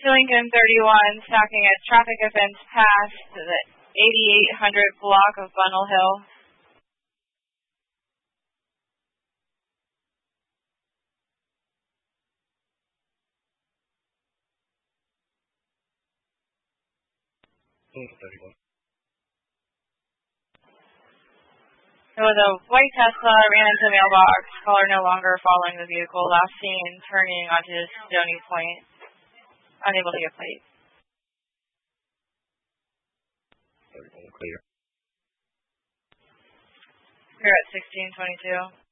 Lincoln 31, stacking at traffic offense past the 8800 block of Bunnell Hill. It was a white Tesla, ran into a mailbox, caller no longer following the vehicle, last seen turning onto Stony Point, unable to get plate. Clear. Here at 1622.